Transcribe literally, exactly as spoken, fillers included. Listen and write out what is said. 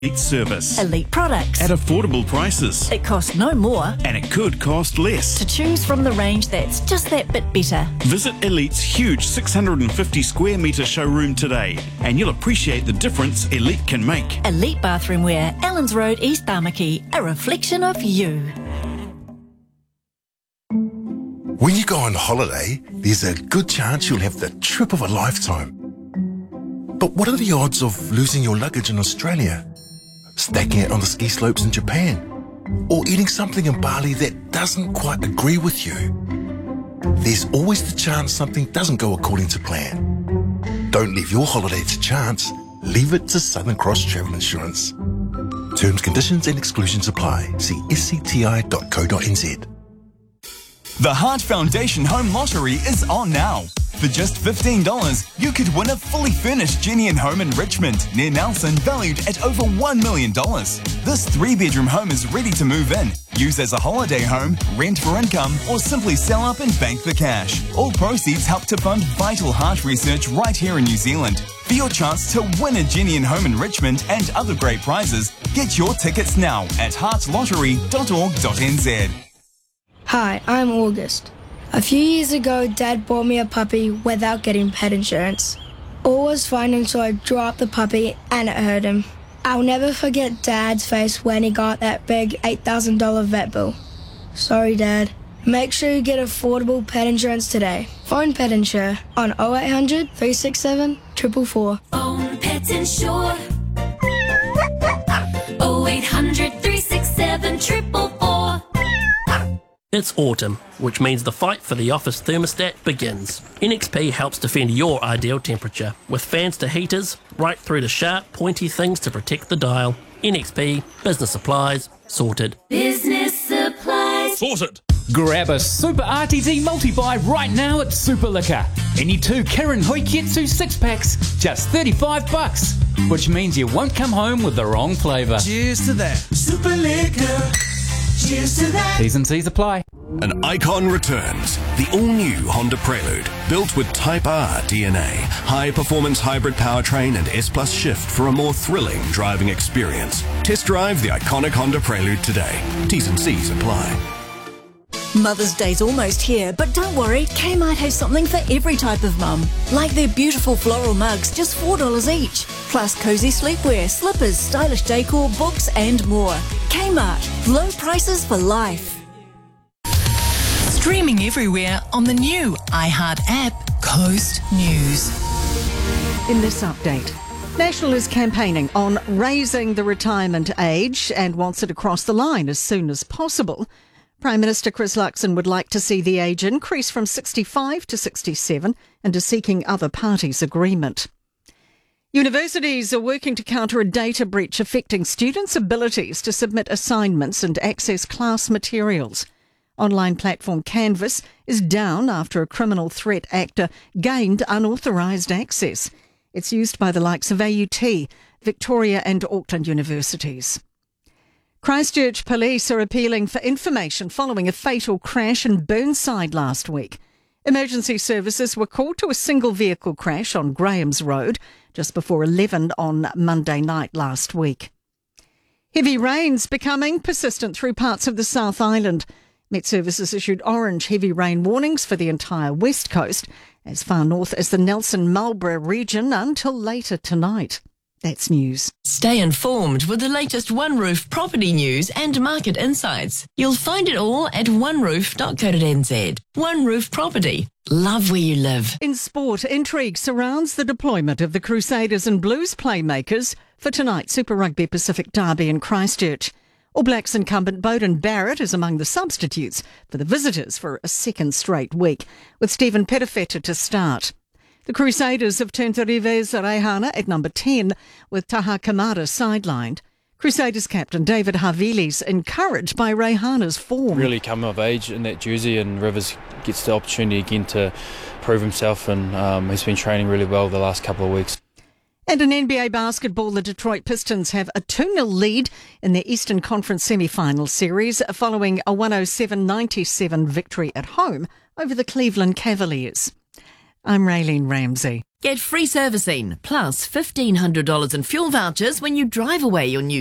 Elite service. Elite products. At affordable prices. It costs no more. And it could cost less. To choose from the range that's just that bit better. Visit Elite's huge six hundred fifty square metre showroom today and you'll appreciate the difference Elite can make. Elite Bathroom Wear, Allens Road, East Tamaki. A reflection of you. When you go on holiday, there's a good chance you'll have the trip of a lifetime. But what are the odds of losing your luggage in Australia? Stacking it on the ski slopes in Japan? Or eating something in Bali that doesn't quite agree with you? There's always the chance something doesn't go according to plan. Don't leave your holiday to chance. Leave it to Southern Cross Travel Insurance. Terms, conditions and exclusions apply. See s c t i dot co dot n z. The Heart Foundation Home Lottery is on now. For just fifteen dollars, you could win a fully furnished Jenny and home in Richmond, near Nelson, valued at over one million dollars. This three-bedroom home is ready to move in, use as a holiday home, rent for income, or simply sell up and bank the cash. All proceeds help to fund vital heart research right here in New Zealand. For your chance to win a Jenny and home in Richmond and other great prizes, get your tickets now at heart lottery dot org dot n z. Hi, I'm August. A few years ago, Dad bought me a puppy without getting pet insurance. All was fine until I dropped the puppy and it hurt him. I'll never forget Dad's face when he got that big eight thousand dollars vet bill. Sorry, Dad. Make sure you get affordable pet insurance today. Phone Pet Insure on oh eight hundred, three six seven, four four four. Phone Pet Insure. oh eight hundred, three six seven, four four four. It's autumn, which means the fight for the office thermostat begins. N X P helps defend your ideal temperature, with fans to heaters, right through to sharp, pointy things to protect the dial. N X P, business supplies, sorted. Business supplies. Sorted. Grab a Super R T Z multi-buy right now at Super Liquor. Any two Kirin Hoiketsu six-packs, just thirty-five bucks, which means you won't come home with the wrong flavour. Cheers to that. Super Liquor. Cheers to that. T's and C's apply. An icon returns. The all-new Honda Prelude, built with Type R D N A, high-performance hybrid powertrain and S-Plus shift for a more thrilling driving experience. Test drive the iconic Honda Prelude today. T's and C's apply. Mother's Day's almost here, but don't worry, Kmart has something for every type of mum. Like their beautiful floral mugs, just four dollars each. Plus cosy sleepwear, slippers, stylish decor, books and more. Kmart, low prices for life. Streaming everywhere on the new iHeart app, Coast News. In this update, National is campaigning on raising the retirement age and wants it across the line as soon as possible. Prime Minister Chris Luxon would like to see the age increase from sixty-five to sixty-seven and is seeking other parties' agreement. Universities are working to counter a data breach affecting students' abilities to submit assignments and access class materials. Online platform Canvas is down after a criminal threat actor gained unauthorised access. It's used by the likes of A U T, Victoria and Auckland universities. Christchurch police are appealing for information following a fatal crash in Burnside last week. Emergency services were called to a single vehicle crash on Graham's Road just before eleven on Monday night last week. Heavy rains becoming persistent through parts of the South Island. Met Services issued orange heavy rain warnings for the entire west coast, as far north as the Nelson-Marlborough region until later tonight. That's news. Stay informed with the latest One Roof property news and market insights. You'll find it all at one roof dot co dot n z. One Roof Property. Love where you live. In sport, intrigue surrounds the deployment of the Crusaders and Blues playmakers for tonight's Super Rugby Pacific Derby in Christchurch. All Blacks incumbent Beauden Barrett is among the substitutes for the visitors for a second straight week, with Stephen Perofeta to start. The Crusaders have turned to Rivez Reihana at number ten, with Taha Kamara sidelined. Crusaders captain David Havili's encouraged by Reihana's form. Really come of age in that jersey, and Rivers gets the opportunity again to prove himself, and um, he's been training really well the last couple of weeks. And in N B A basketball, the Detroit Pistons have a two nil lead in their Eastern Conference semi-final series following a one oh seven ninety-seven victory at home over the Cleveland Cavaliers. I'm Raylene Ramsey. Get free servicing plus fifteen hundred dollars in fuel vouchers when you drive away your new